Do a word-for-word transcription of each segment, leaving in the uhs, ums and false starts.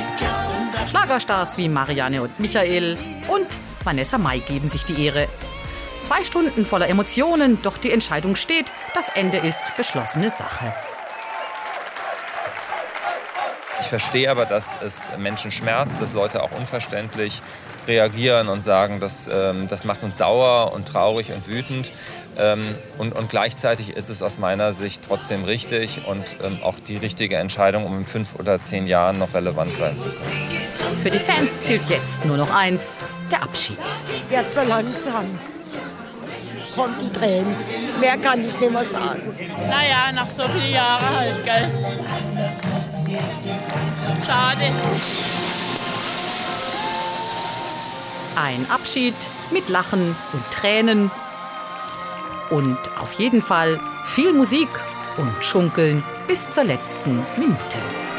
Schlagerstars wie Marianne und Michael und Vanessa Mai geben sich die Ehre. Zwei Stunden voller Emotionen, doch die Entscheidung steht. Das Ende ist beschlossene Sache. Ich verstehe aber, dass es Menschen schmerzt, dass Leute auch unverständlich reagieren und sagen, das, ähm, das macht uns sauer und traurig und wütend. Ähm, und, und gleichzeitig ist es aus meiner Sicht trotzdem richtig und ähm, auch die richtige Entscheidung, um in fünf oder zehn Jahren noch relevant sein zu können. Für die Fans zählt jetzt nur noch eins, der Abschied. Jetzt so langsam kommt die Tränen. Mehr kann ich nicht mehr sagen. Naja, nach so vielen Jahren halt, gell. Schade. Ein Abschied mit Lachen und Tränen. Und auf jeden Fall viel Musik und Schunkeln bis zur letzten Minute.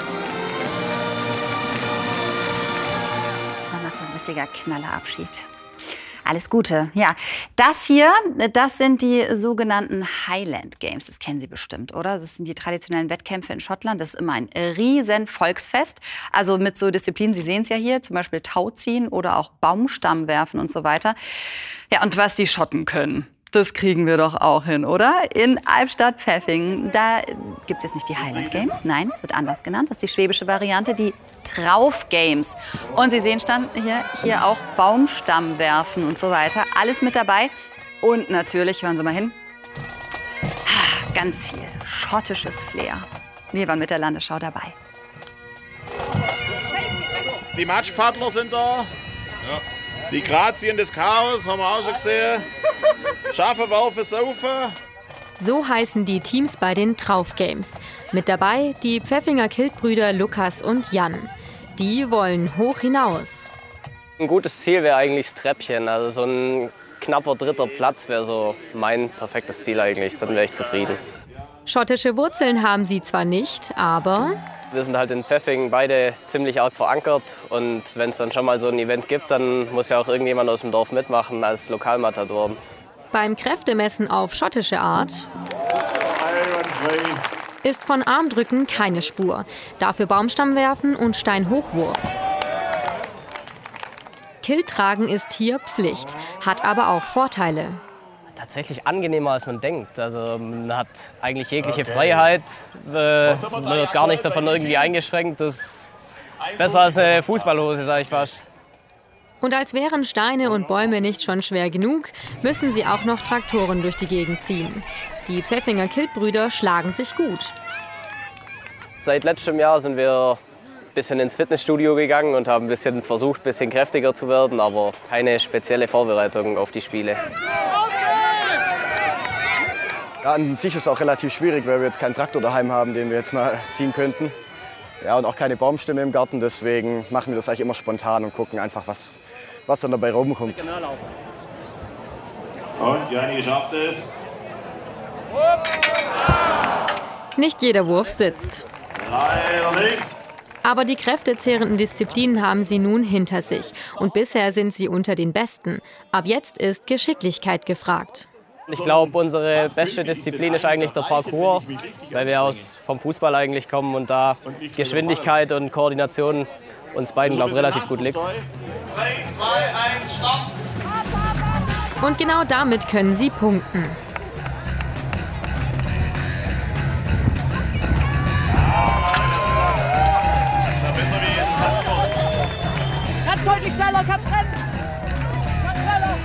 Das war ein richtiger Knallerabschied. Alles Gute. Ja, das hier, das sind die sogenannten Highland Games. Das kennen Sie bestimmt, oder? Das sind die traditionellen Wettkämpfe in Schottland. Das ist immer ein riesen Volksfest. Also mit so Disziplinen, Sie sehen es ja hier, zum Beispiel Tauziehen oder auch Baumstamm werfen und so weiter. Ja, und was die Schotten können, das kriegen wir doch auch hin, oder? In Albstadt-Pfäffing, da gibt es jetzt nicht die Highland Games. Nein, es wird anders genannt. Das ist die schwäbische Variante, die Trauf Games. Und Sie sehen stand hier, hier auch Baumstamm werfen und so weiter. Alles mit dabei. Und natürlich, hören Sie mal hin, ganz viel schottisches Flair. Wir waren mit der Landesschau dabei. Die Matschpaddler sind da. Ja. Die Grazien des Chaos haben wir auch schon gesehen. Schafe werfen, saufen. So heißen die Teams bei den Trauf Games. Mit dabei die Pfäffinger Kiltbrüder Lukas und Jan. Die wollen hoch hinaus. Ein gutes Ziel wäre eigentlich das Treppchen. Also so ein knapper dritter Platz wäre so mein perfektes Ziel eigentlich. Dann wäre ich zufrieden. Schottische Wurzeln haben sie zwar nicht, aber wir sind halt in Pfäffing beide ziemlich arg verankert. Und wenn es dann schon mal so ein Event gibt, dann muss ja auch irgendjemand aus dem Dorf mitmachen als Lokalmatador. Beim Kräftemessen auf schottische Art ist von Armdrücken keine Spur. Dafür Baumstamm werfen und Steinhochwurf. Kilt tragen ist hier Pflicht, hat aber auch Vorteile. Tatsächlich angenehmer, als man denkt. Also man hat eigentlich jegliche okay. Freiheit, äh, man wird gar nicht davon irgendwie eingeschränkt. Das ist besser als eine Fußballhose, sage ich fast. Und als wären Steine und Bäume nicht schon schwer genug, müssen sie auch noch Traktoren durch die Gegend ziehen. Die Pfäffinger Kiltbrüder schlagen sich gut. Seit letztem Jahr sind wir ein bisschen ins Fitnessstudio gegangen und haben ein bisschen versucht, ein bisschen kräftiger zu werden, aber keine spezielle Vorbereitung auf die Spiele. Ja, an sich ist es auch relativ schwierig, weil wir jetzt keinen Traktor daheim haben, den wir jetzt mal ziehen könnten. Ja, und auch keine Baumstämme im Garten, deswegen machen wir das eigentlich immer spontan und gucken einfach, was, was dann dabei rumkommt. Und Jani schafft es. Nicht jeder Wurf sitzt. Leider nicht. Aber die kräftezehrenden Disziplinen haben sie nun hinter sich. Und bisher sind sie unter den Besten. Ab jetzt ist Geschicklichkeit gefragt. Ich glaube, unsere beste Disziplin ist eigentlich der Parcours, weil wir aus, vom Fußball eigentlich kommen und da Geschwindigkeit und Koordination uns beiden, glaube ich, relativ gut liegt. Und genau damit können sie punkten. Ganz deutlich schneller, ganz rennen! Ganz schneller!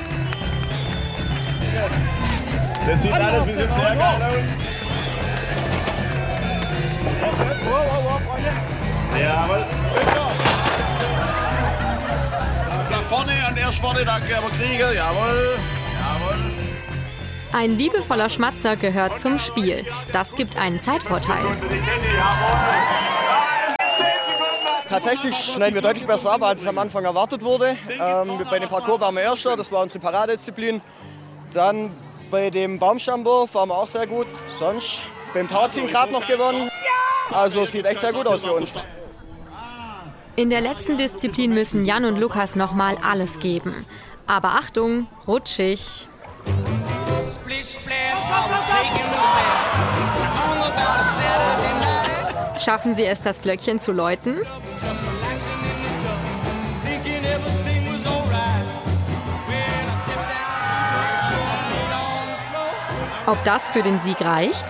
Das sieht alles ein bisschen sehr geil aus. Jawohl. Nach vorne und erst vorne, da können wir kriegen. Jawohl. Jawohl. Ein liebevoller Schmatzer gehört zum Spiel. Das gibt einen Zeitvorteil. Tatsächlich schneiden wir deutlich besser ab, als es am Anfang erwartet wurde. Ähm, bei dem Parcours waren wir Erster, das war unsere Paradedisziplin. Dann bei dem Baumstammwurf waren wir auch sehr gut. Sonst beim Tauziehen gerade noch gewonnen. Also sieht echt sehr gut aus für uns. In der letzten Disziplin müssen Jan und Lukas noch mal alles geben. Aber Achtung, rutschig. Schaffen sie es, das Glöckchen zu läuten? Ob das für den Sieg reicht?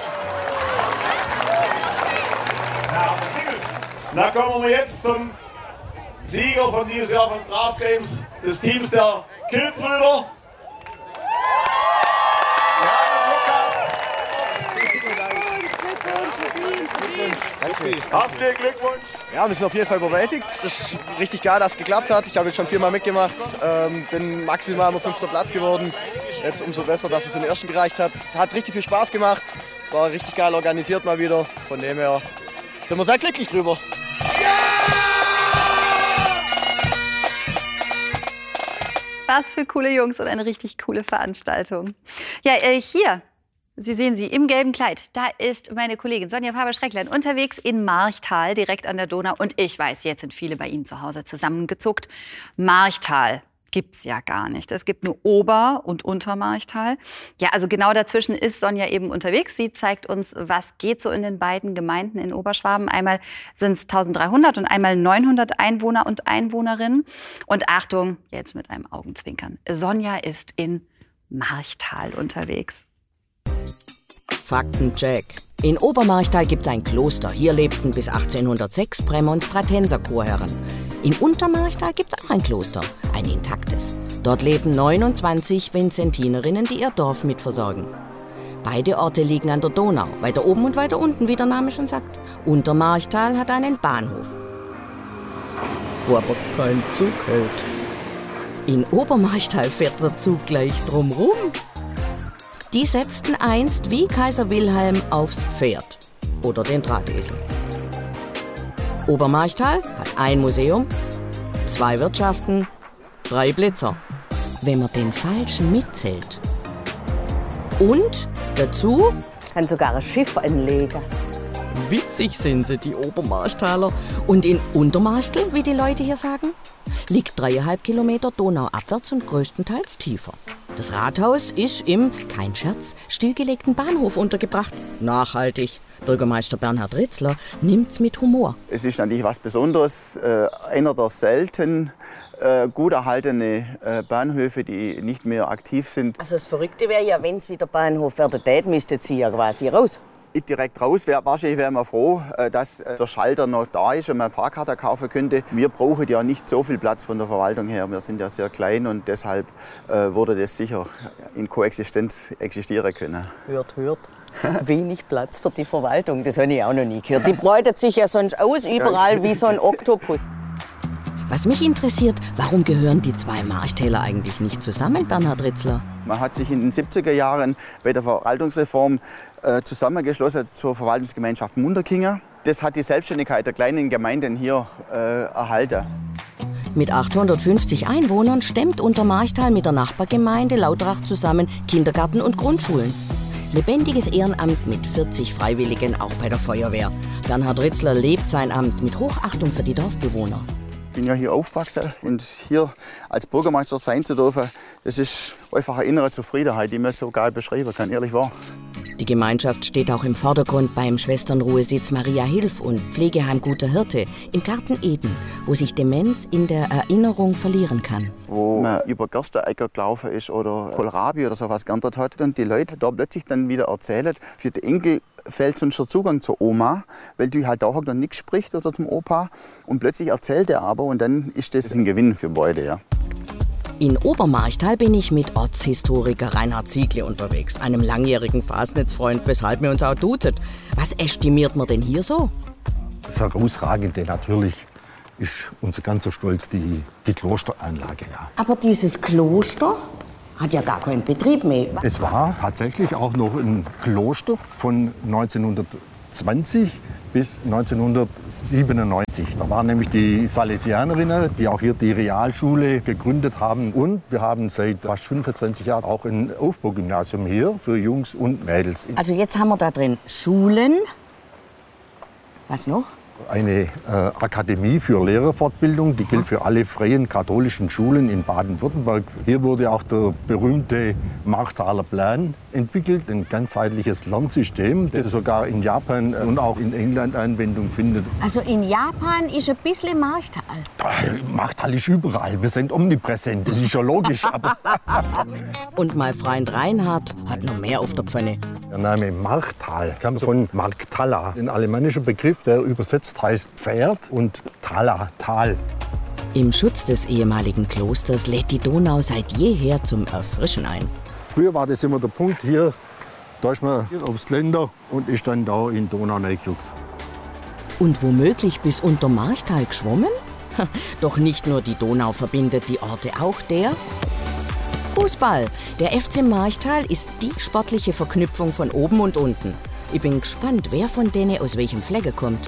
Na, kommen wir jetzt zum Sieger von dieses Jahr von Drauf Games, des Teams der Kiltbrüder. Herzlichen Glückwunsch! Ja, wir sind auf jeden Fall überwältigt. Es ist richtig geil, dass es geklappt hat. Ich habe jetzt schon viermal mitgemacht, ähm, bin maximal nur fünfter Platz geworden. Jetzt umso besser, dass es für den ersten gereicht hat. Hat richtig viel Spaß gemacht, war richtig geil organisiert mal wieder. Von dem her sind wir sehr glücklich drüber. Was für coole Jungs und eine richtig coole Veranstaltung. Ja, äh, hier, Sie sehen sie im gelben Kleid. Da ist meine Kollegin Sonja Faber-Schrecklein unterwegs in Marchtal, direkt an der Donau. Und ich weiß, jetzt sind viele bei Ihnen zu Hause zusammengezuckt. Marchtal gibt's ja gar nicht. Es gibt nur Ober- und Untermarchtal. Ja, also genau dazwischen ist Sonja eben unterwegs. Sie zeigt uns, was geht so in den beiden Gemeinden in Oberschwaben. Einmal sind es eintausenddreihundert und einmal neunhundert Einwohner und Einwohnerinnen. Und Achtung, jetzt mit einem Augenzwinkern. Sonja ist in Marchtal unterwegs. Faktencheck. In Obermarchtal gibt es ein Kloster. Hier lebten bis achtzehnhundertsechs Prämonstratenser-Chorherren. In Untermarchtal gibt es auch ein Kloster, ein intaktes. Dort leben neunundzwanzig Vinzentinerinnen, die ihr Dorf mitversorgen. Beide Orte liegen an der Donau, weiter oben und weiter unten, wie der Name schon sagt. Untermarchtal hat einen Bahnhof, wo aber kein Zug hält. In Obermarchtal fährt der Zug gleich drumrum. Die setzten einst wie Kaiser Wilhelm aufs Pferd oder den Drahtesel. Obermarchtal hat ein Museum, zwei Wirtschaften, drei Blitzer, wenn man den falschen mitzählt. Und dazu kann sogar ein Schiff anlegen. Witzig sind sie, die Obermarchtaler. Und in Untermarchtal, wie die Leute hier sagen, liegt dreieinhalb Kilometer donauabwärts und größtenteils tiefer. Das Rathaus ist im, kein Scherz, stillgelegten Bahnhof untergebracht. Nachhaltig. Bürgermeister Bernhard Ritzler nimmt's mit Humor. Es ist natürlich was Besonderes, äh, einer der selten äh, gut erhaltene äh, Bahnhöfe, die nicht mehr aktiv sind. Also das Verrückte wäre ja, wenn es wieder Bahnhof werden würde, müsste sie ja quasi raus. Direkt raus. Wär, wahrscheinlich wären wir froh, dass der Schalter noch da ist und man Fahrkarte kaufen könnte. Wir brauchen ja nicht so viel Platz von der Verwaltung her. Wir sind ja sehr klein und deshalb äh, würde das sicher in Koexistenz existieren können. Hört, hört. Wenig Platz für die Verwaltung, das habe ich auch noch nie gehört. Die breitet sich ja sonst aus überall wie so ein Oktopus. Was mich interessiert, warum gehören die zwei Marchtäler eigentlich nicht zusammen, Bernhard Ritzler? Man hat sich in den siebziger Jahren bei der Verwaltungsreform äh, zusammengeschlossen zur Verwaltungsgemeinschaft Munderkingen. Das hat die Selbstständigkeit der kleinen Gemeinden hier äh, erhalten. Mit achthundertfünfzig Einwohnern stemmt Untermarchtal mit der Nachbargemeinde Lautrach zusammen Kindergarten und Grundschulen. Lebendiges Ehrenamt mit vierzig Freiwilligen, auch bei der Feuerwehr. Bernhard Ritzler lebt sein Amt mit Hochachtung für die Dorfbewohner. Ich bin ja hier aufgewachsen und hier als Bürgermeister sein zu dürfen, das ist einfach eine innere Zufriedenheit, die man so geil beschreiben kann, ehrlich wahr. Die Gemeinschaft steht auch im Vordergrund beim Schwesternruhesitz Maria Hilf und Pflegeheim Guter Hirte in Garten Eden, wo sich Demenz in der Erinnerung verlieren kann. Wo man über Gerstenegger gelaufen ist oder Kohlrabi oder sowas geerntet hat und die Leute da plötzlich dann wieder erzählen, für die Enkel fehlt sonst der Zugang zur Oma, weil die halt auch noch nichts spricht oder zum Opa. Und plötzlich erzählt er aber und dann ist das ein Gewinn für beide. Ja. In Obermarchtal bin ich mit Ortshistoriker Reinhard Ziegle unterwegs, einem langjährigen Fasnetsfreund, weshalb wir uns auch duzen. Was estimiert man denn hier so? Das Herausragende natürlich ist unser ganzer Stolz die, die Klosteranlage. Ja. Aber dieses Kloster hat ja gar keinen Betrieb mehr. Es war tatsächlich auch noch ein Kloster von neunzehnhundertzwanzig bis neunzehnhundertsiebenundneunzig. Da waren nämlich die Salesianerinnen, die auch hier die Realschule gegründet haben. Und wir haben seit fast fünfundzwanzig Jahren auch ein Aufbaugymnasium hier für Jungs und Mädels. Also jetzt haben wir da drin Schulen. Was noch? eine äh, Akademie für Lehrerfortbildung, die gilt für alle freien katholischen Schulen in Baden-Württemberg. Hier wurde auch der berühmte Markthaler Plan entwickelt, ein ganzheitliches Lernsystem, das sogar in Japan und auch in England Anwendung findet. Also in Japan ist ein bisschen Markthal. Markthal ist überall, wir sind omnipräsent, das ist ja logisch. Aber Und mein Freund Reinhard hat noch mehr auf der Pfanne. Der Name Markthal kam von Marktala, ein alemannischer Begriff, der übersetzt heißt Pferd und Tala, Tal. Im Schutz des ehemaligen Klosters lädt die Donau seit jeher zum Erfrischen ein. Früher war das immer der Punkt hier, da ist man aufs Geländer und ist dann da in die Donau reingeguckt. Und womöglich bis unter Marchtal geschwommen? Doch nicht nur die Donau verbindet die Orte, auch der Fußball. Der F C Marchtal ist die sportliche Verknüpfung von oben und unten. Ich bin gespannt, wer von denen aus welchem Flecke kommt.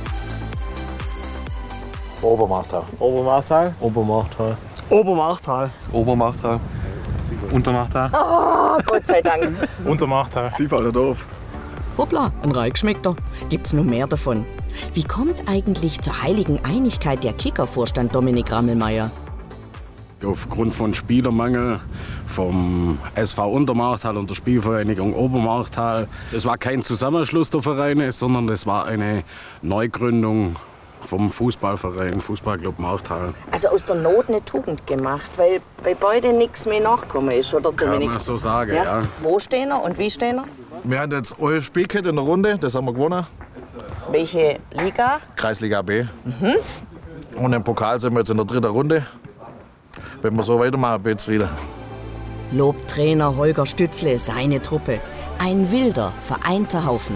Obermarchtal. Obermarchtal. Obermarchtal. Obermarchtal. Obermarchtal. Untermarchtal. Oh, Gott sei Dank. Untermarchtal. Ziefalderdorf. Hoppla, ein Reichschmeckter. Gibt's noch mehr davon? Wie kommt's eigentlich zur heiligen Einigkeit der Kickervorstand Dominik Rammelmeier? Aufgrund von Spielermangel vom S V Untermarchtal und der Spielvereinigung Obermarchtal. Es war kein Zusammenschluss der Vereine, sondern es war eine Neugründung vom Fußballverein, Fußballclub Marchtal. Also aus der Not eine Tugend gemacht, weil bei beiden nichts mehr nachgekommen ist, oder Dominik? Kann man so sagen, ja. ja. Wo stehen wir und wie stehen wir? Wir haben jetzt eure Spielkette in der Runde, das haben wir gewonnen. Welche Liga? Kreisliga B. Mhm. Und im Pokal sind wir jetzt in der dritten Runde. Wenn wir so weitermachen, bin ich zufrieden. Lobt Trainer Holger Stützle seine Truppe. Ein wilder, vereinter Haufen.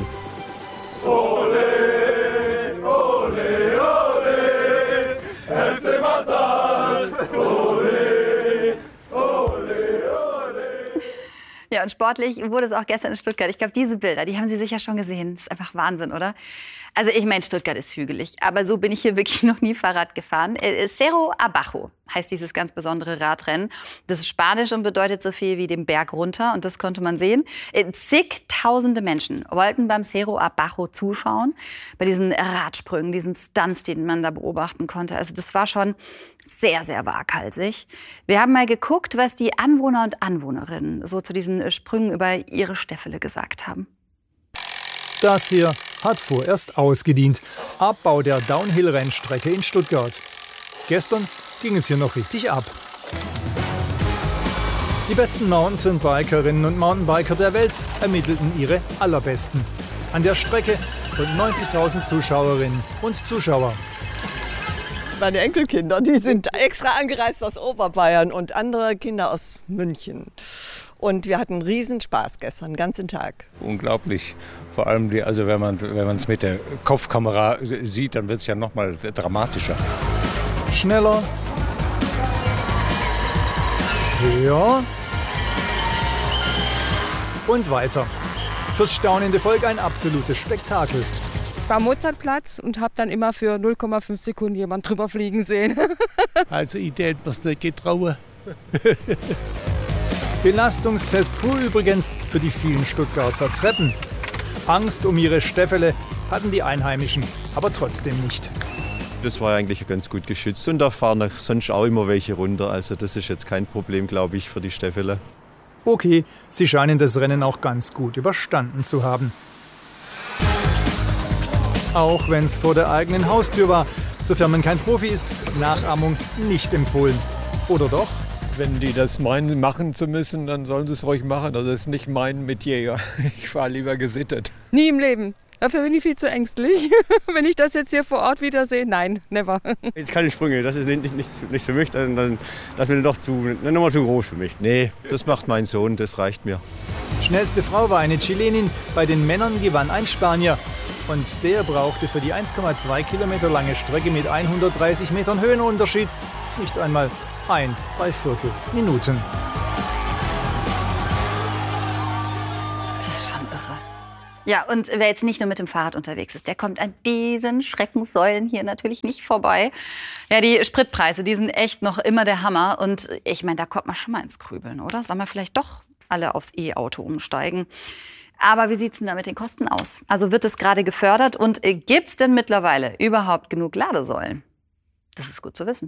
Ole, ole, ole, F C Marchtal. Ole, ole, ole. Ja, und sportlich wurde es auch gestern in Stuttgart. Ich glaube, diese Bilder, die haben Sie sicher schon gesehen. Das ist einfach Wahnsinn, oder? Also ich meine, Stuttgart ist hügelig, aber so bin ich hier wirklich noch nie Fahrrad gefahren. Äh, Cerro Abajo heißt dieses ganz besondere Radrennen. Das ist Spanisch und bedeutet so viel wie den Berg runter, und das konnte man sehen. Äh, zigtausende Menschen wollten beim Cerro Abajo zuschauen, bei diesen Radsprüngen, diesen Stunts, die man da beobachten konnte. Also das war schon sehr, sehr waghalsig. Wir haben mal geguckt, was die Anwohner und Anwohnerinnen so zu diesen Sprüngen über ihre Stäffele gesagt haben. Das hier hat vorerst ausgedient. Abbau der Downhill-Rennstrecke in Stuttgart. Gestern ging es hier noch richtig ab. Die besten Mountainbikerinnen und Mountainbiker der Welt ermittelten ihre allerbesten. An der Strecke rund neunzigtausend Zuschauerinnen und Zuschauer. Meine Enkelkinder, die sind extra angereist aus Oberbayern und andere Kinder aus München. Und wir hatten riesen Spaß gestern, den ganzen Tag. Unglaublich. Vor allem, die, also wenn man wenn man es mit der Kopfkamera sieht, dann wird es ja noch mal dramatischer. Schneller. Höher. Und weiter. Fürs staunende Volk ein absolutes Spektakel. Ich war am Mozartplatz und habe dann immer für null Komma fünf Sekunden jemanden drüber fliegen sehen. Also ich hätte mir's nicht getrauen. Belastungstest pur übrigens für die vielen Stuttgarter Treppen. Angst um ihre Stäffele hatten die Einheimischen, aber trotzdem nicht. Das war eigentlich ganz gut geschützt und da fahren sonst auch immer welche runter. Also das ist jetzt kein Problem, glaube ich, für die Stäffele. Okay, sie scheinen das Rennen auch ganz gut überstanden zu haben. Auch wenn es vor der eigenen Haustür war, sofern man kein Profi ist, Nachahmung nicht empfohlen. Oder doch? Wenn die das meinen, machen zu müssen, dann sollen sie es ruhig machen. Das ist nicht mein Metier. Ich fahre lieber gesittet. Nie im Leben. Dafür bin ich viel zu ängstlich. Wenn ich das jetzt hier vor Ort wieder sehe, nein, never. Jetzt keine Sprünge, das ist nicht, nicht, nicht für mich. Dann, das wird doch zu, nochmal zu groß für mich. Nee, das macht mein Sohn, das reicht mir. Schnellste Frau war eine Chilenin, bei den Männern gewann ein Spanier. Und der brauchte für die eins Komma zwei Kilometer lange Strecke mit hundertdreißig Metern Höhenunterschied nicht einmal ein Dreiviertel Minuten. Das ist schon irre. Ja, und wer jetzt nicht nur mit dem Fahrrad unterwegs ist, der kommt an diesen Schreckenssäulen hier natürlich nicht vorbei. Ja, die Spritpreise, die sind echt noch immer der Hammer. Und ich meine, da kommt man schon mal ins Grübeln, oder? Sollen wir vielleicht doch alle aufs E-Auto umsteigen? Aber wie sieht es denn da mit den Kosten aus? Also wird es gerade gefördert und äh, gibt es denn mittlerweile überhaupt genug Ladesäulen? Das ist gut zu wissen.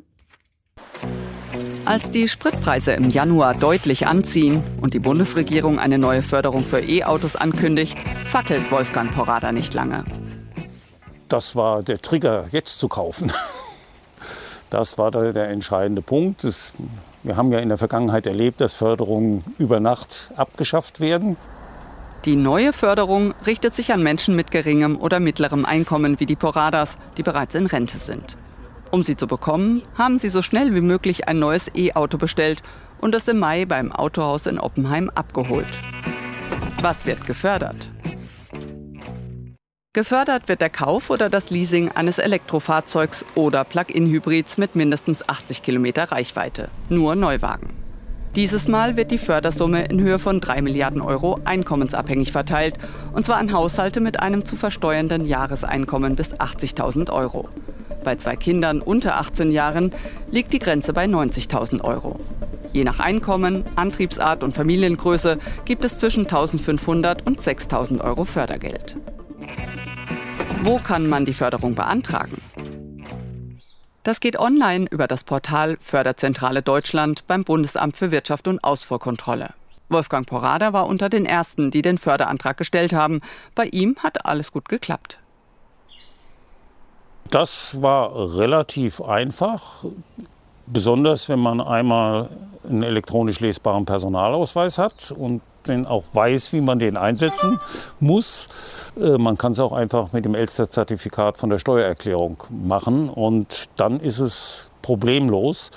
Als die Spritpreise im Januar deutlich anziehen und die Bundesregierung eine neue Förderung für E-Autos ankündigt, fackelt Wolfgang Porrada nicht lange. Das war der Trigger, jetzt zu kaufen. Das war der, der entscheidende Punkt. Das, wir haben ja in der Vergangenheit erlebt, dass Förderungen über Nacht abgeschafft werden. Die neue Förderung richtet sich an Menschen mit geringem oder mittlerem Einkommen wie die Porradas, die bereits in Rente sind. Um sie zu bekommen, haben sie so schnell wie möglich ein neues E-Auto bestellt und es im Mai beim Autohaus in Oppenheim abgeholt. Was wird gefördert? Gefördert wird der Kauf oder das Leasing eines Elektrofahrzeugs oder Plug-in-Hybrids mit mindestens achtzig Kilometer Reichweite. Nur Neuwagen. Dieses Mal wird die Fördersumme in Höhe von drei Milliarden Euro einkommensabhängig verteilt, und zwar an Haushalte mit einem zu versteuernden Jahreseinkommen bis achtzigtausend Euro. Bei zwei Kindern unter achtzehn Jahren liegt die Grenze bei neunzigtausend Euro. Je nach Einkommen, Antriebsart und Familiengröße gibt es zwischen eintausendfünfhundert und sechstausend Euro Fördergeld. Wo kann man die Förderung beantragen? Das geht online über das Portal Förderzentrale Deutschland beim Bundesamt für Wirtschaft und Ausfuhrkontrolle. Wolfgang Porrada war unter den Ersten, die den Förderantrag gestellt haben. Bei ihm hat alles gut geklappt. Das war relativ einfach, besonders wenn man einmal einen elektronisch lesbaren Personalausweis hat und den auch weiß, wie man den einsetzen muss. Man kann es auch einfach mit dem Elster-Zertifikat von der Steuererklärung machen und dann ist es problemlos.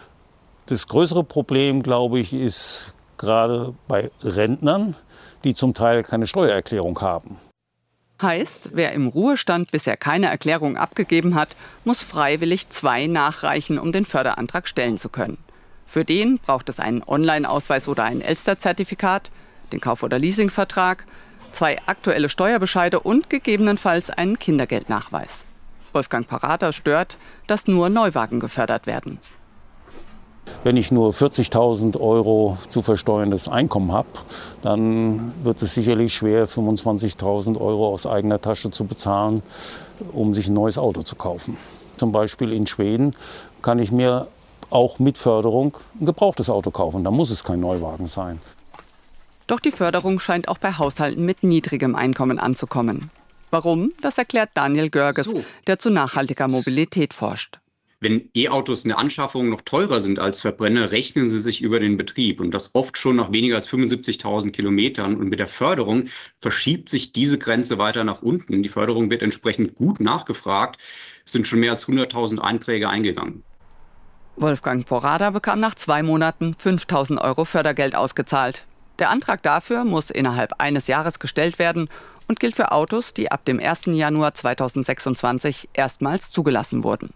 Das größere Problem, glaube ich, ist gerade bei Rentnern, die zum Teil keine Steuererklärung haben. Heißt, wer im Ruhestand bisher keine Erklärung abgegeben hat, muss freiwillig zwei nachreichen, um den Förderantrag stellen zu können. Für den braucht es einen Online-Ausweis oder ein Elster-Zertifikat, den Kauf- oder Leasingvertrag, zwei aktuelle Steuerbescheide und gegebenenfalls einen Kindergeldnachweis. Wolfgang Porrada stört, dass nur Neuwagen gefördert werden. Wenn ich nur vierzigtausend Euro zu versteuerndes Einkommen habe, dann wird es sicherlich schwer, fünfundzwanzigtausend Euro aus eigener Tasche zu bezahlen, um sich ein neues Auto zu kaufen. Zum Beispiel in Schweden kann ich mir auch mit Förderung ein gebrauchtes Auto kaufen. Da muss es kein Neuwagen sein. Doch die Förderung scheint auch bei Haushalten mit niedrigem Einkommen anzukommen. Warum? Das erklärt Daniel Görges, so. der zu nachhaltiger Mobilität forscht. Wenn E-Autos in der Anschaffung noch teurer sind als Verbrenner, rechnen sie sich über den Betrieb und das oft schon nach weniger als fünfundsiebzigtausend Kilometern. Und mit der Förderung verschiebt sich diese Grenze weiter nach unten. Die Förderung wird entsprechend gut nachgefragt. Es sind schon mehr als hunderttausend Einträge eingegangen. Wolfgang Porrada bekam nach zwei Monaten fünftausend Euro Fördergeld ausgezahlt. Der Antrag dafür muss innerhalb eines Jahres gestellt werden und gilt für Autos, die ab dem ersten Januar zweitausendsechsundzwanzig erstmals zugelassen wurden.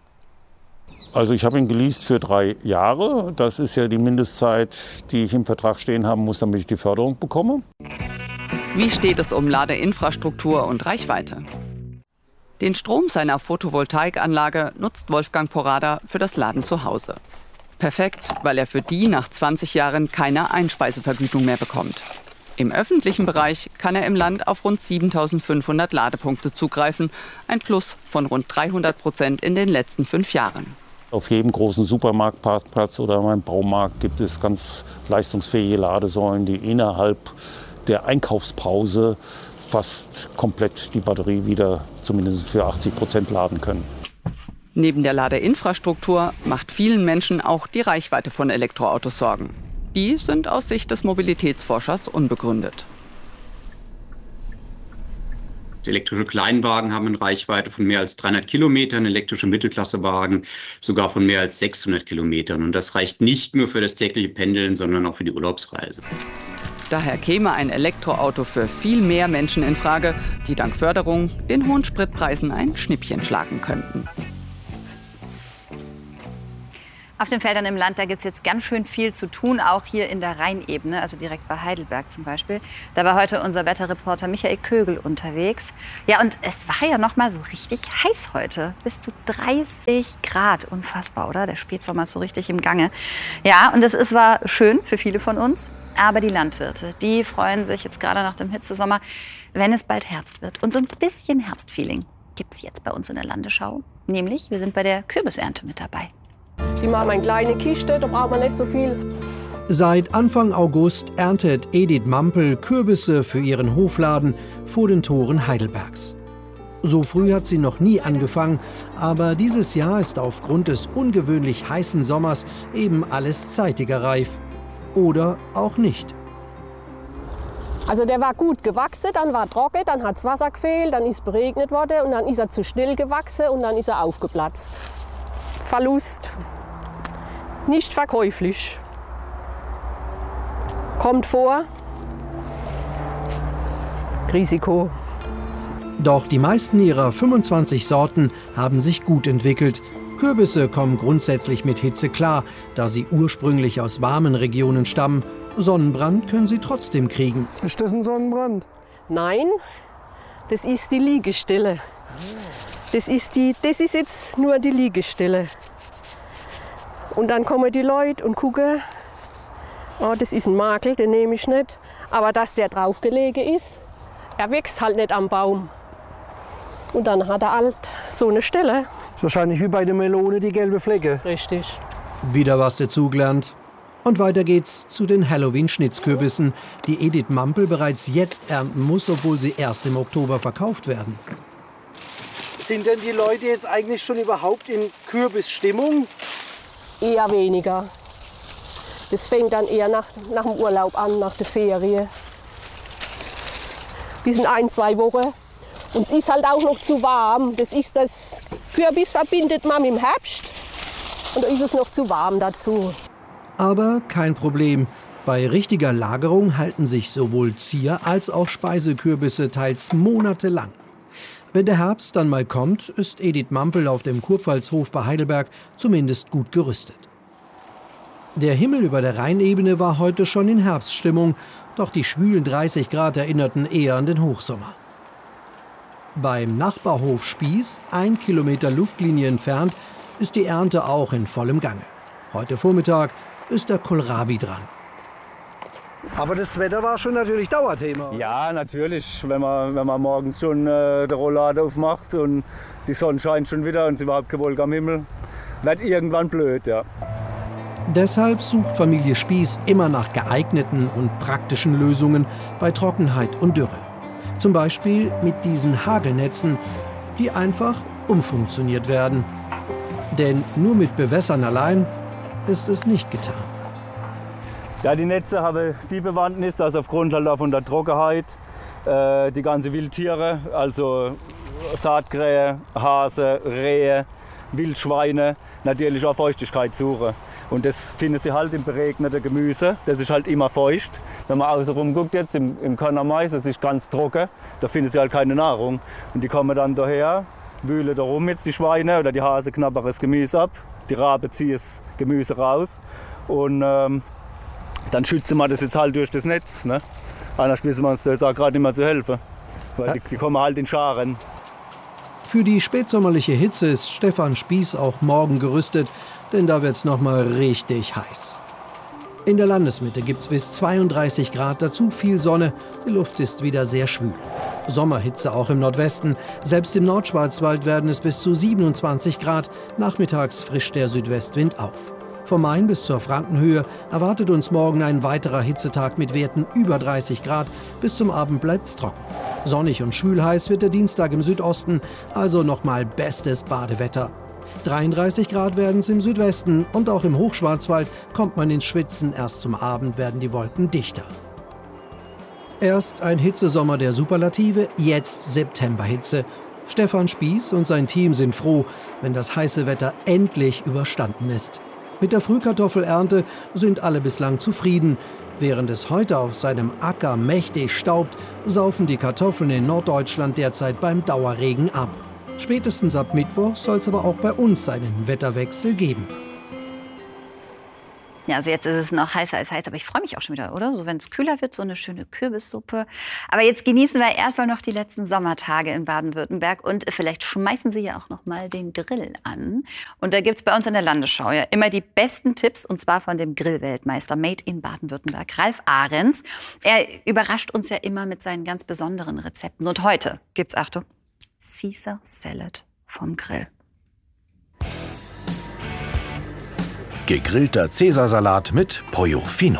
Also ich habe ihn geleast für drei Jahre. Das ist ja die Mindestzeit, die ich im Vertrag stehen haben muss, damit ich die Förderung bekomme. Wie steht es um Ladeinfrastruktur und Reichweite? Den Strom seiner Photovoltaikanlage nutzt Wolfgang Porrada für das Laden zu Hause. Perfekt, weil er für die nach zwanzig Jahren keine Einspeisevergütung mehr bekommt. Im öffentlichen Bereich kann er im Land auf rund siebentausendfünfhundert Ladepunkte zugreifen, ein Plus von rund dreihundert Prozent in den letzten fünf Jahren. Auf jedem großen Supermarktparkplatz oder beim Baumarkt gibt es ganz leistungsfähige Ladesäulen, die innerhalb der Einkaufspause fast komplett die Batterie wieder zumindest für achtzig Prozent laden können. Neben der Ladeinfrastruktur macht vielen Menschen auch die Reichweite von Elektroautos Sorgen. Die sind aus Sicht des Mobilitätsforschers unbegründet. Elektrische Kleinwagen haben eine Reichweite von mehr als dreihundert Kilometern, elektrische Mittelklassewagen sogar von mehr als sechshundert Kilometern. Und das reicht nicht nur für das tägliche Pendeln, sondern auch für die Urlaubsreise. Daher käme ein Elektroauto für viel mehr Menschen in Frage, die dank Förderung den hohen Spritpreisen ein Schnippchen schlagen könnten. Auf den Feldern im Land, da gibt es jetzt ganz schön viel zu tun, auch hier in der Rheinebene, also direkt bei Heidelberg zum Beispiel. Da war heute unser Wetterreporter Michael Kögel unterwegs. Ja, und es war ja noch mal so richtig heiß heute. Bis zu dreißig Grad. Unfassbar, oder? Der Spätsommer ist so richtig im Gange. Ja, und es war schön für viele von uns. Aber die Landwirte, die freuen sich jetzt gerade nach dem Hitzesommer, wenn es bald Herbst wird. Und so ein bisschen Herbstfeeling gibt es jetzt bei uns in der Landesschau. Nämlich, wir sind bei der Kürbisernte mit dabei. Die machen eine kleine Kiste, da braucht man nicht so viel. Seit Anfang August erntet Edith Mampel Kürbisse für ihren Hofladen vor den Toren Heidelbergs. So früh hat sie noch nie angefangen, aber dieses Jahr ist aufgrund des ungewöhnlich heißen Sommers eben alles zeitiger reif. Oder auch nicht. Also der war gut gewachsen, dann war trocken, dann hat es Wasser gefehlt, dann ist beregnet worden und dann ist er zu schnell gewachsen und dann ist er aufgeplatzt. Verlust. Nicht verkäuflich. Kommt vor. Risiko. Doch die meisten ihrer fünfundzwanzig Sorten haben sich gut entwickelt. Kürbisse kommen grundsätzlich mit Hitze klar, da sie ursprünglich aus warmen Regionen stammen. Sonnenbrand können sie trotzdem kriegen. Ist das ein Sonnenbrand? Nein, das ist die Liegestelle. Das ist, die, das ist jetzt nur die Liegestelle. Und dann kommen die Leute und gucken, oh, das ist ein Makel, den nehme ich nicht. Aber dass der draufgelegen ist, er wächst halt nicht am Baum. Und dann hat er halt so eine Stelle. Das ist wahrscheinlich wie bei der Melone die gelbe Flecke. Richtig. Wieder was dazugelernt. Und weiter geht's zu den Halloween-Schnitzkürbissen, die Edith Mampel bereits jetzt ernten muss, obwohl sie erst im Oktober verkauft werden. Sind denn die Leute jetzt eigentlich schon überhaupt in Kürbisstimmung? Eher weniger. Das fängt dann eher nach, nach dem Urlaub an, nach der Ferien. Bis in ein, zwei Wochen. Und es ist halt auch noch zu warm. Das ist das Kürbis verbindet man mit dem Herbst. Und da ist es noch zu warm dazu. Aber kein Problem. Bei richtiger Lagerung halten sich sowohl Zier- als auch Speisekürbisse teils monatelang. Wenn der Herbst dann mal kommt, ist Edith Mampel auf dem Kurpfalzhof bei Heidelberg zumindest gut gerüstet. Der Himmel über der Rheinebene war heute schon in Herbststimmung, doch die schwülen dreißig Grad erinnerten eher an den Hochsommer. Beim Nachbarhof Spieß, ein Kilometer Luftlinie entfernt, ist die Ernte auch in vollem Gange. Heute Vormittag ist der Kohlrabi dran. Aber das Wetter war schon natürlich Dauerthema. Ja, natürlich. Wenn man, wenn man morgens schon äh, die Rolllade aufmacht und die Sonne scheint schon wieder und es ist überhaupt keine Wolke am Himmel, wird irgendwann blöd, ja. Deshalb sucht Familie Spieß immer nach geeigneten und praktischen Lösungen bei Trockenheit und Dürre. Zum Beispiel mit diesen Hagelnetzen, die einfach umfunktioniert werden. Denn nur mit Bewässern allein ist es nicht getan. Ja, die Netze haben die Bewandtnis, dass aufgrund halt auch von der Trockenheit äh, die ganzen Wildtiere, also Saatkrähe, Hase, Rehe, Wildschweine, natürlich auch Feuchtigkeit suchen. Und das finden sie halt im beregneten Gemüse. Das ist halt immer feucht. Wenn man außenrum guckt jetzt im, im Körner Mais, das ist ganz trocken, da finden sie halt keine Nahrung. Und die kommen dann daher, wühlen da rum jetzt die Schweine oder die Hase knabbern das Gemüse ab, die Rabe ziehen das Gemüse raus und ähm, dann schützen wir das jetzt halt durch das Netz. Ne? Anders wissen wir uns jetzt auch gerade nicht mehr zu helfen, weil die, die kommen halt in Scharen. Für die spätsommerliche Hitze ist Stefan Spieß auch morgen gerüstet, denn da wird es noch mal richtig heiß. In der Landesmitte gibt es bis zweiunddreißig Grad, dazu viel Sonne, die Luft ist wieder sehr schwül. Sommerhitze auch im Nordwesten, selbst im Nordschwarzwald werden es bis zu siebenundzwanzig Grad, nachmittags frischt der Südwestwind auf. Vom Main bis zur Frankenhöhe erwartet uns morgen ein weiterer Hitzetag mit Werten über dreißig Grad, bis zum Abend bleibt es trocken. Sonnig und schwülheiß wird der Dienstag im Südosten, also nochmal bestes Badewetter. dreiunddreißig Grad werden es im Südwesten und auch im Hochschwarzwald kommt man ins Schwitzen. Erst zum Abend werden die Wolken dichter. Erst ein Hitzesommer der Superlative, jetzt Septemberhitze. Stefan Spieß und sein Team sind froh, wenn das heiße Wetter endlich überstanden ist. Mit der Frühkartoffelernte sind alle bislang zufrieden. Während es heute auf seinem Acker mächtig staubt, saufen die Kartoffeln in Norddeutschland derzeit beim Dauerregen ab. Spätestens ab Mittwoch soll es aber auch bei uns einen Wetterwechsel geben. Ja, also jetzt ist es noch heiß, heiß, heiß, aber ich freue mich auch schon wieder, oder? So, wenn es kühler wird, so eine schöne Kürbissuppe. Aber jetzt genießen wir erstmal noch die letzten Sommertage in Baden-Württemberg und vielleicht schmeißen Sie ja auch noch mal den Grill an. Und da gibt es bei uns in der Landesschau ja immer die besten Tipps, und zwar von dem Grillweltmeister Made in Baden-Württemberg, Ralf Ahrens. Er überrascht uns ja immer mit seinen ganz besonderen Rezepten. Und heute gibt's, Achtung, Caesar Salad vom Grill. Gegrillter Cäsarsalat mit Pollo Fino.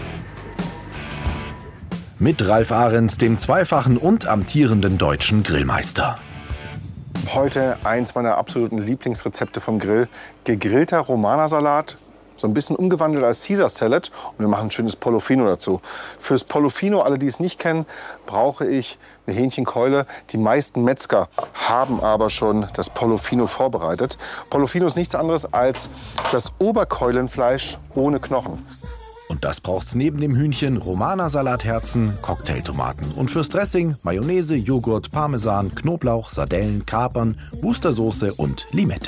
Mit Ralf Ahrens, dem zweifachen und amtierenden deutschen Grillmeister. Heute eins meiner absoluten Lieblingsrezepte vom Grill. Gegrillter Romana-Salat, so ein bisschen umgewandelt als Caesar Salad. Und wir machen ein schönes Pollo Fino dazu. Fürs Pollo Fino, alle die es nicht kennen, brauche ich eine Hähnchenkeule. Die meisten Metzger haben aber schon das Pollo Fino vorbereitet. Pollo Fino ist nichts anderes als das Oberkeulenfleisch ohne Knochen. Und das braucht's neben dem Hühnchen Romana-Salatherzen, Cocktailtomaten. Und fürs Dressing Mayonnaise, Joghurt, Parmesan, Knoblauch, Sardellen, Kapern, Worcestersoße und Limette.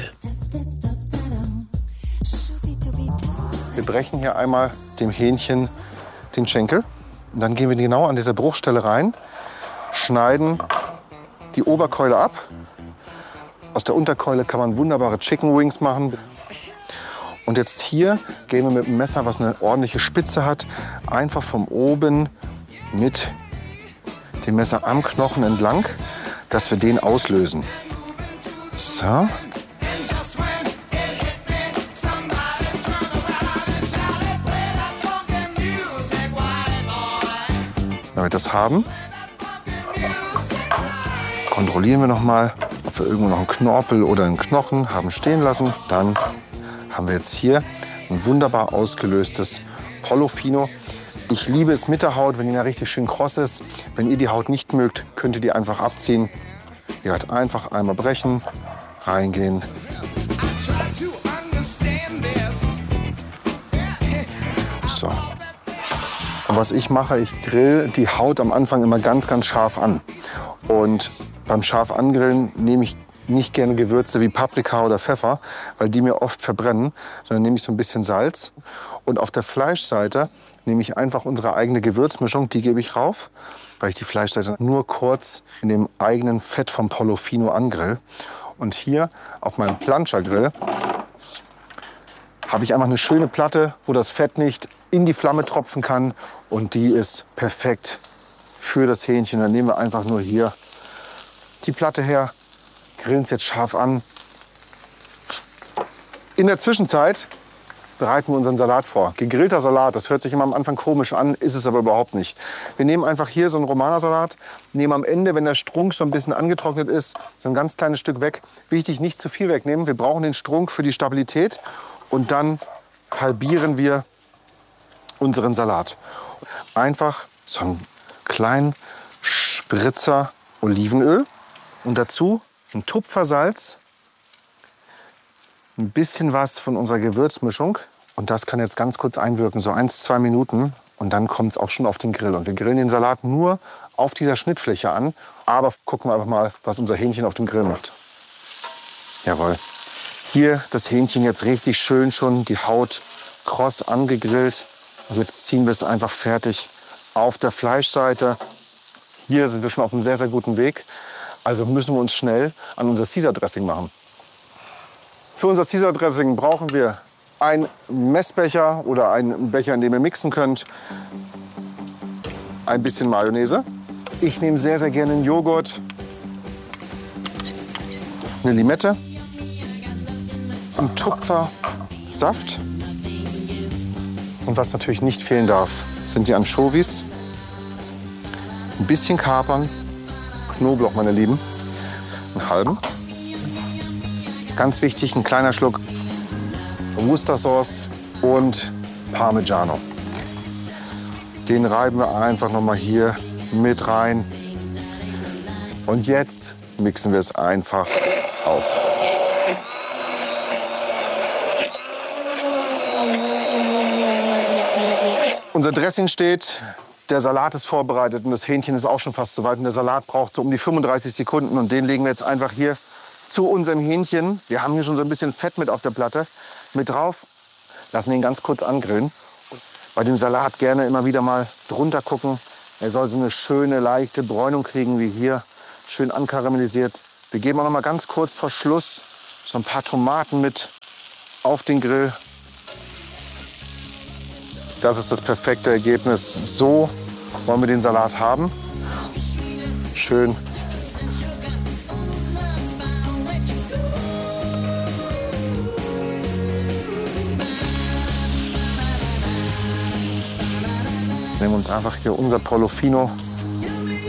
Wir brechen hier einmal dem Hähnchen den Schenkel. Und dann gehen wir genau an diese Bruchstelle rein, schneiden die Oberkeule ab. Aus der Unterkeule kann man wunderbare Chicken Wings machen. Und jetzt hier gehen wir mit dem Messer, was eine ordentliche Spitze hat, einfach von oben mit dem Messer am Knochen entlang, dass wir den auslösen. So. Wenn wir das haben, kontrollieren wir noch mal, ob wir irgendwo noch einen Knorpel oder einen Knochen haben stehen lassen. Dann haben wir jetzt hier ein wunderbar ausgelöstes Pollo Fino. Ich liebe es mit der Haut, wenn die da richtig schön kross ist. Wenn ihr die Haut nicht mögt, könnt ihr die einfach abziehen. Ihr könnt einfach einmal brechen, reingehen. So. Und was ich mache, ich grill die Haut am Anfang immer ganz, ganz scharf an. Und beim scharf angrillen nehme ich nicht gerne Gewürze wie Paprika oder Pfeffer, weil die mir oft verbrennen, sondern nehme ich so ein bisschen Salz. Und auf der Fleischseite nehme ich einfach unsere eigene Gewürzmischung, die gebe ich rauf, weil ich die Fleischseite nur kurz in dem eigenen Fett vom Pollo Fino angrill. Und hier auf meinem Plancha-Grill habe ich einfach eine schöne Platte, wo das Fett nicht in die Flamme tropfen kann. Und die ist perfekt für das Hähnchen. Dann nehmen wir einfach nur hier die Platte her, grillen es jetzt scharf an. In der Zwischenzeit bereiten wir unseren Salat vor. Gegrillter Salat, das hört sich immer am Anfang komisch an, ist es aber überhaupt nicht. Wir nehmen einfach hier so einen Romana-Salat, nehmen am Ende, wenn der Strunk so ein bisschen angetrocknet ist, so ein ganz kleines Stück weg. Wichtig, nicht zu viel wegnehmen. Wir brauchen den Strunk für die Stabilität. Und dann halbieren wir unseren Salat. Einfach so einen kleinen Spritzer Olivenöl und dazu ein Tupfer Salz, ein bisschen was von unserer Gewürzmischung. Und das kann jetzt ganz kurz einwirken, so eins, zwei Minuten. Und dann kommt es auch schon auf den Grill. Und wir grillen den Salat nur auf dieser Schnittfläche an. Aber gucken wir einfach mal, was unser Hähnchen auf dem Grill macht. Jawohl. Hier das Hähnchen jetzt richtig schön schon die Haut kross angegrillt. Und jetzt ziehen wir es einfach fertig auf der Fleischseite. Hier sind wir schon auf einem sehr, sehr guten Weg. Also müssen wir uns schnell an unser Caesar Dressing machen. Für unser Caesar Dressing brauchen wir einen Messbecher oder einen Becher, in dem ihr mixen könnt. Ein bisschen Mayonnaise. Ich nehme sehr, sehr gerne einen Joghurt. Eine Limette. Ein Tupfer Saft. Und was natürlich nicht fehlen darf, sind die Anchovies. Ein bisschen Kapern. Knoblauch, meine Lieben. Einen halben. Ganz wichtig, ein kleiner Schluck Worcestershire und Parmigiano. Den reiben wir einfach noch mal hier mit rein. Und jetzt mixen wir es einfach auf. Unser Dressing steht, der Salat ist vorbereitet und das Hähnchen ist auch schon fast soweit. Und der Salat braucht so um die fünfunddreißig Sekunden und den legen wir jetzt einfach hier zu unserem Hähnchen. Wir haben hier schon so ein bisschen Fett mit auf der Platte mit drauf. Lassen ihn ganz kurz angrillen. Bei dem Salat gerne immer wieder mal drunter gucken. Er soll so eine schöne, leichte Bräunung kriegen wie hier. Schön ankaramellisiert. Wir geben auch noch mal ganz kurz vor Schluss so ein paar Tomaten mit auf den Grill. Das ist das perfekte Ergebnis. So wollen wir den Salat haben. Schön. Nehmen wir uns einfach hier unser Portofino